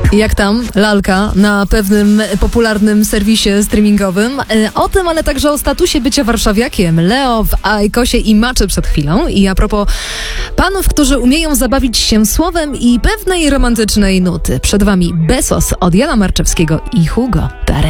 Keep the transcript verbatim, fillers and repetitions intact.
Jak tam lalka na pewnym popularnym serwisie streamingowym. O tym, ale także o statusie bycia warszawiakiem. Leo w Ajkosie i Maczy przed chwilą. I a propos panów, którzy umieją zabawić się słowem i pewnej romantycznej nuty. Przed wami Bezos od Jana Marczewskiego i Hugo Dare.